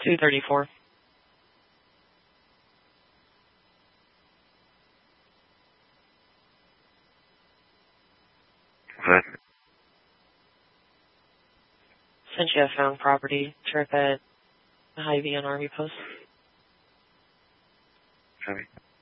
234. What? Since you have found property, trip at Hy-Vee and Army Post. Sorry.